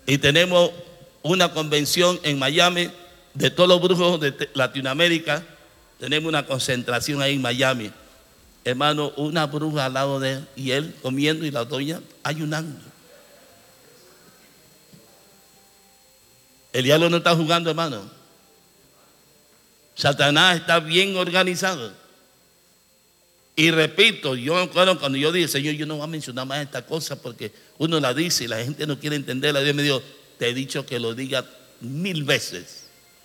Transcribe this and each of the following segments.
y tenemos una convención en Miami de todos los brujos de Latinoamérica. Tenemos una concentración ahí en Miami. Hermano, una bruja al lado de él y él comiendo y la doña ayunando. El diablo no está jugando, hermano. Satanás está bien organizado. Y repito, yo cuando yo dije, Señor, yo no voy a mencionar más esta cosa porque uno la dice y la gente no quiere entenderla. Dios me dijo, te he dicho que lo diga 1000 veces.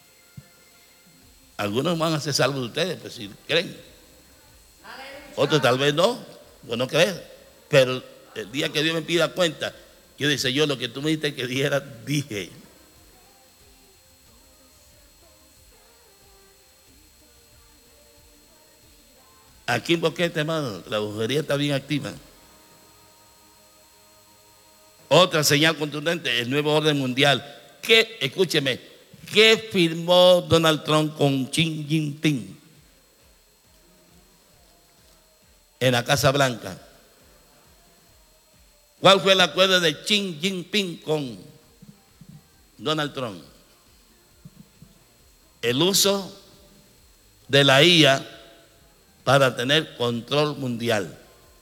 Algunos van a ser salvos de ustedes, pues si creen. Otros tal vez no, yo no creo. Pero el día que Dios me pida cuenta, yo dije, Señor, lo que tú me dijiste que dijera, dije. Aquí en Boquete, hermano, la brujería está bien activa. Otra señal contundente, el nuevo orden mundial. ¿Qué? Escúcheme, ¿qué firmó Donald Trump con Xi Jinping en la Casa Blanca? ¿Cuál fue el acuerdo de Xi Jinping con Donald Trump? El uso de la IA para tener control mundial.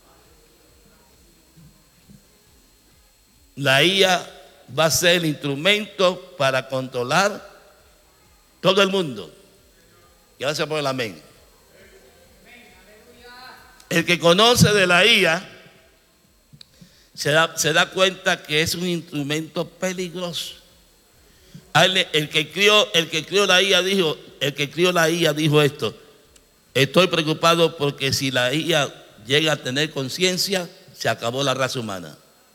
La IA va a ser el instrumento para controlar todo el mundo. Gracias por el amén. El que conoce de la IA se da cuenta que es un instrumento peligroso. El que crió la IA dijo esto: estoy preocupado porque si la IA llega a tener conciencia, se acabó la raza humana.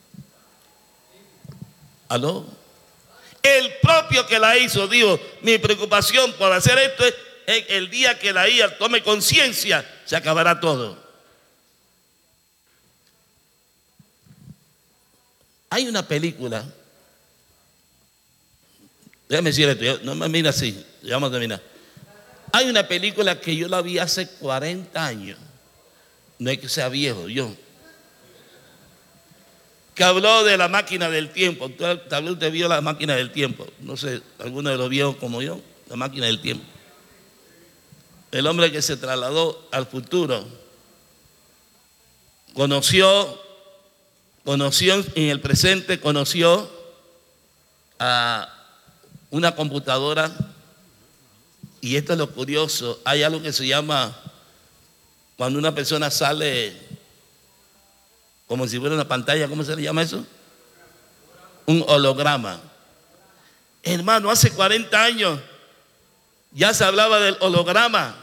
¿Aló? El propio que la hizo dijo, mi preocupación por hacer esto es el día que la IA tome conciencia, se acabará todo. Hay una película, déjame decir esto, no me mira así, ya vamos a terminar. Hay una película que yo la vi hace 40 años, no es que sea viejo yo, que habló de la máquina del tiempo. Tal vez usted vio la máquina del tiempo, no sé, alguno de los viejos como yo, la máquina del tiempo. El hombre que se trasladó al futuro conoció en el presente, conoció a una computadora. Y esto es lo curioso, hay algo que se llama, cuando una persona sale como si fuera una pantalla, ¿cómo se le llama eso? Un holograma. Hermano, hace 40 años ya se hablaba del holograma.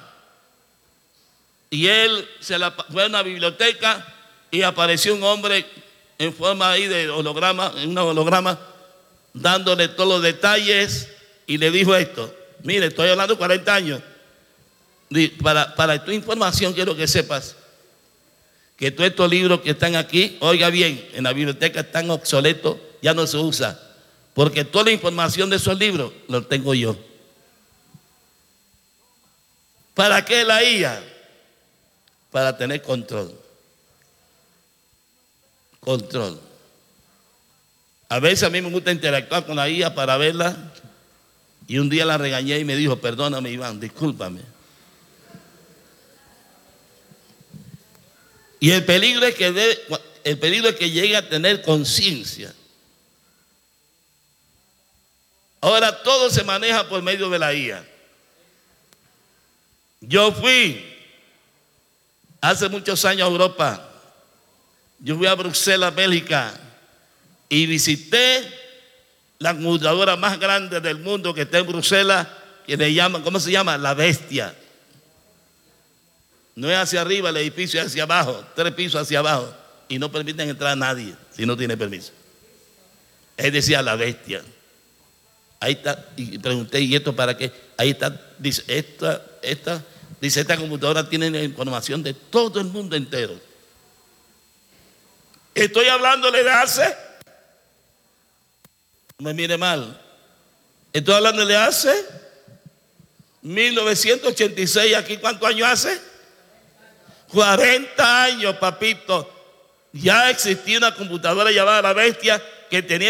Y él fue a una biblioteca y apareció un hombre en forma ahí de holograma, en un holograma, dándole todos los detalles y le dijo esto. Mire, estoy hablando de 40 años. Para tu información quiero que sepas que todos estos libros que están aquí, oiga bien, en la biblioteca están obsoletos, ya no se usa. Porque toda la información de esos libros los tengo yo. ¿Para qué la IA? Para tener control. Control. A veces a mí me gusta interactuar con la IA para verla. Y un día la regañé y me dijo, perdóname Iván, discúlpame. Y el peligro es que llegue a tener conciencia. Ahora todo se maneja por medio de la IA. Yo fui hace muchos años a Europa. Yo fui a Bruselas, Bélgica, y visité la computadora más grande del mundo que está en Bruselas, que le llaman, ¿cómo se llama? La Bestia. No es hacia arriba el edificio, es hacia abajo, 3 pisos hacia abajo, y no permiten entrar a nadie si no tiene permiso. Él decía la Bestia. Ahí está, y pregunté, ¿y esto para qué? Ahí está, dice, esta computadora tiene la información de todo el mundo entero. Estoy hablándole de hace, no me mire mal, estoy hablándole de hace 1986, ¿aquí cuántos años hace? 40 años, papito. Ya existía una computadora llamada La Bestia que tenía